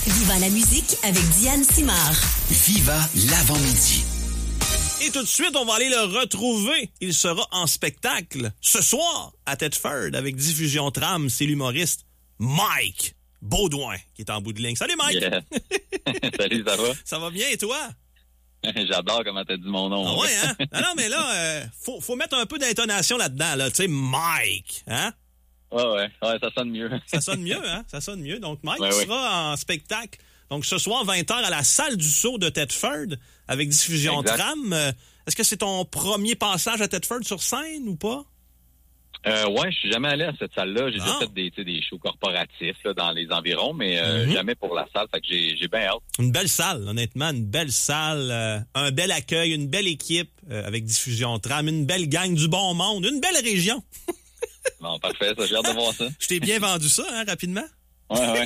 Viva la musique avec Diane Simard. Viva l'avant-midi. Et tout de suite, on va aller le retrouver. Il sera en spectacle ce soir à Thetford avec Diffusion Tram. C'est l'humoriste Mike Baudouin qui est en bout de ligne. Salut Mike! Yeah. Salut, ça va? Ça va bien et toi? J'adore comment t'as dit mon nom. Ah ouais, hein? Non, mais là, faut mettre un peu d'intonation là-dedans, là. Tu sais, Mike, hein? Ouais, ça sonne mieux. Ça sonne mieux, hein? Ça sonne mieux. Donc, Mike ouais. sera en spectacle. Donc, ce soir, 20h à la salle du Sceau de Thetford avec Diffusion Exact. Tram. Est-ce que c'est ton premier passage à Thetford sur scène ou pas? Ouais, je suis jamais allé à cette salle-là. J'ai Non. déjà fait des shows corporatifs là, dans les environs, mais jamais pour la salle. Fait que j'ai bien hâte. Une belle salle, honnêtement, une belle salle, un bel accueil, une belle équipe avec Diffusion Tram, une belle gang, du bon monde, une belle région. Bon, parfait, ça, j'ai hâte de voir ça. Je t'ai bien vendu ça, hein, rapidement. Ouais.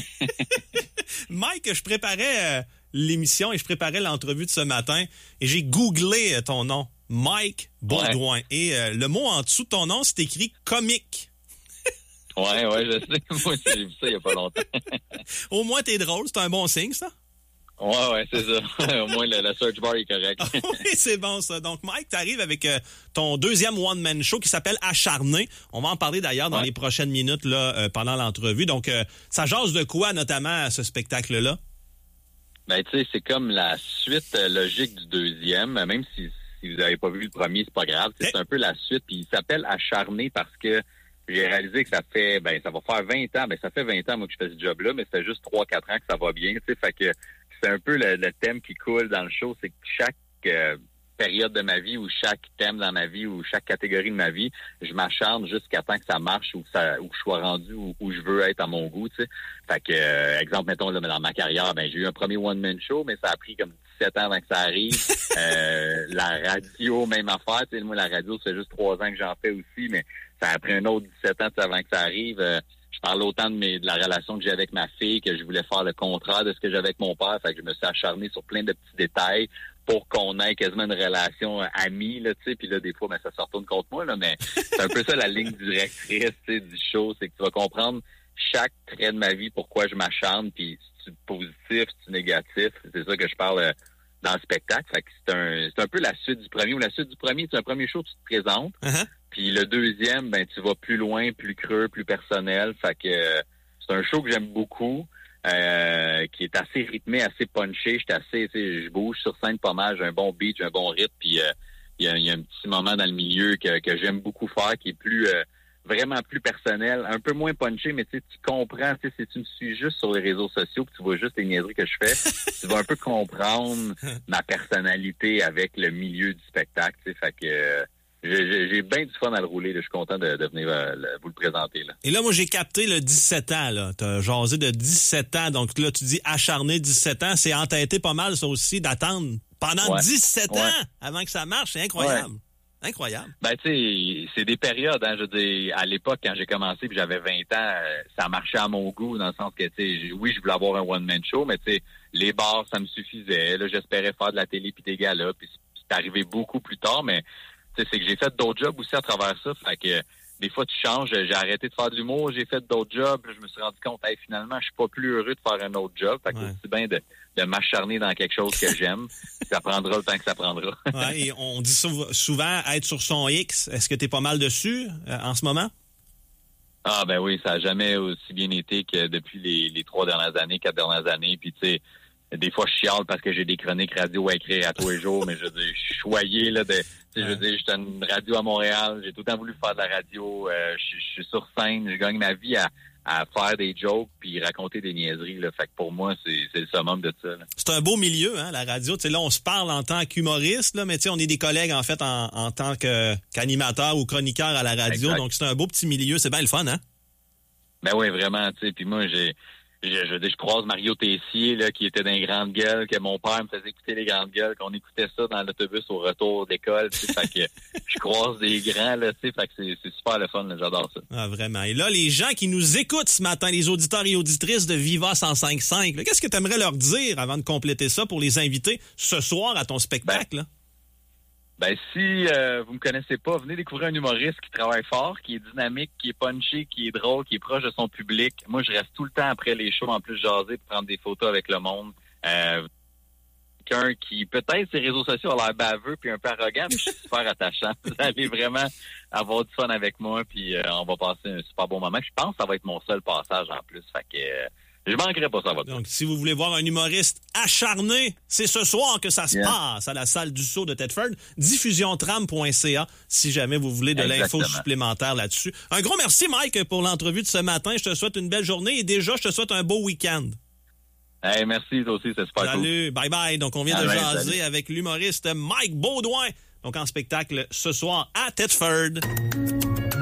Mike, je préparais l'émission et je préparais l'entrevue de ce matin et j'ai googlé ton nom, Mike Baudouin. Ouais. Et le mot en dessous de ton nom, c'est écrit comique. Ouais, je sais. Moi aussi, j'ai vu ça il y a pas longtemps. Au moins, t'es drôle, c'est un bon signe, ça? Ouais, c'est ça. Au moins, le search bar est correct. Oui, c'est bon, ça. Donc, Mike, t'arrives avec ton deuxième one-man show qui s'appelle Acharné. On va en parler d'ailleurs dans les prochaines minutes là, pendant l'entrevue. Donc, ça jase de quoi, notamment, à ce spectacle-là? Ben, tu sais, c'est comme la suite logique du deuxième. Même si vous n'avez pas vu le premier, c'est pas grave. Okay. C'est un peu la suite. Puis il s'appelle Acharné parce que j'ai réalisé que ça va faire 20 ans. Ben, ça fait 20 ans, moi, que je fais ce job-là, mais ça fait juste 3-4 ans que ça va bien, tu sais. Fait que c'est un peu le thème qui coule dans le show. C'est que chaque période de ma vie ou chaque thème dans ma vie ou chaque catégorie de ma vie, je m'acharne jusqu'à temps que ça marche ou que je sois rendu où je veux être à mon goût, tu sais. Fait que, exemple, mettons, là, dans ma carrière, ben, j'ai eu un premier one-man show, mais ça a pris comme 17 ans avant que ça arrive. La radio, même affaire, tu sais. Moi, la radio, ça fait juste 3 ans que j'en fais aussi, mais ça a pris un autre 17 ans avant que ça arrive. Je parle autant de la relation que j'ai avec ma fille, que je voulais faire le contraire de ce que j'avais avec mon père. Fait que je me suis acharné sur plein de petits détails pour qu'on ait quasiment une relation amie, là, tu sais. Puis là, des fois, ben, ça se retourne contre moi, là, mais c'est un peu ça la ligne directrice, tu sais, du show. C'est que tu vas comprendre chaque trait de ma vie, pourquoi je m'acharne, puis si c'est positif, si c'est négatif. C'est ça que je parle dans le spectacle. Fait que c'est un peu la suite du premier. Ou la suite du premier, c'est un premier show, tu te présentes. Uh-huh. Puis le deuxième, ben tu vas plus loin, plus creux, plus personnel. Fait que c'est un show que j'aime beaucoup, qui est assez rythmé, assez punché. Je bouge sur scène pas mal, j'ai un bon beat, j'ai un bon rythme. Puis il y a un petit moment dans le milieu que j'aime beaucoup faire, qui est plus vraiment plus personnel, un peu moins punché, mais tu comprends, si tu me suis juste sur les réseaux sociaux, que tu vois juste les niaiseries que je fais, tu vas un peu comprendre ma personnalité avec le milieu du spectacle. Fait que j'ai bien du fun à le rouler. Là. Je suis content de venir vous le présenter. Là. Et là, moi, j'ai capté le 17 ans. Là. T'as jasé de 17 ans. Donc là, tu dis acharné 17 ans. C'est entêté pas mal, ça aussi, d'attendre pendant 17 ans avant que ça marche. C'est incroyable. Ouais. Incroyable. Ben, tu sais, c'est des périodes, hein. Je veux dire, à l'époque, quand j'ai commencé puis j'avais 20 ans, ça marchait à mon goût, dans le sens que, tu sais, oui, je voulais avoir un one-man show, mais tu sais, les bars, ça me suffisait. Là, j'espérais faire de la télé puis des galas, puis c'est arrivé beaucoup plus tard, mais tu sais, c'est que j'ai fait d'autres jobs aussi à travers ça. Fait que des fois, tu changes. J'ai arrêté de faire de l'humour, j'ai fait d'autres jobs. Je me suis rendu compte, finalement, je suis pas plus heureux de faire un autre job. Fait que c'est bien de m'acharner dans quelque chose que j'aime. Ça prendra le temps que ça prendra. Ouais, et on dit souvent être sur son X. Est-ce que tu es pas mal dessus en ce moment? Ah ben oui, ça a jamais aussi bien été que depuis les 3 dernières années, 4 dernières années. Puis tu sais, des fois je chiale parce que j'ai des chroniques radio à écrire à tous les jours, mais je veux dire, je suis choyé là de. Je veux dire, j'étais à une radio à Montréal, j'ai tout le temps voulu faire de la radio. Je suis sur scène, je gagne ma vie à faire des jokes puis raconter des niaiseries. Là. Fait que pour moi, c'est le summum de ça. Là. C'est un beau milieu, hein, la radio. T'sais, là, on se parle en tant qu'humoriste, là, mais on est des collègues en fait en tant qu'animateur ou chroniqueur à la radio. Exact. Donc c'est un beau petit milieu. C'est bien le fun, hein? Ben oui, vraiment. Puis moi, je croise Mario Tessier, là, qui était dans les grandes gueules, que mon père me faisait écouter les grandes gueules, qu'on écoutait ça dans l'autobus au retour d'école. Fait que je croise des grands, là, fait que c'est super le fun, là, j'adore ça. Ah, vraiment. Et là, les gens qui nous écoutent ce matin, les auditeurs et auditrices de Viva 105.5, qu'est-ce que tu aimerais leur dire avant de compléter ça pour les inviter ce soir à ton spectacle? Là? Ben, si vous me connaissez pas, venez découvrir un humoriste qui travaille fort, qui est dynamique, qui est punché, qui est drôle, qui est proche de son public. Moi, je reste tout le temps après les shows, en plus jaser, pour prendre des photos avec le monde. Quelqu'un qui, peut-être, ses réseaux sociaux a l'air baveux puis un peu arrogant, mais je suis super attachant. Vous allez vraiment avoir du fun avec moi, puis on va passer un super bon moment. Je pense que ça va être mon seul passage en plus. Fait que je manquerai pas ça. Donc, si vous voulez voir un humoriste acharné, c'est ce soir que ça se passe à la salle du Sceau de Thetford. Diffusiontram.ca si jamais vous voulez de l'info supplémentaire là-dessus. Un gros merci, Mike, pour l'entrevue de ce matin. Je te souhaite une belle journée et déjà, je te souhaite un beau week-end. Hey, merci, toi aussi, c'est super cool. Salut, bye-bye. Donc, on vient de jaser avec l'humoriste Mike Beaudoin. Donc, en spectacle ce soir à Thetford.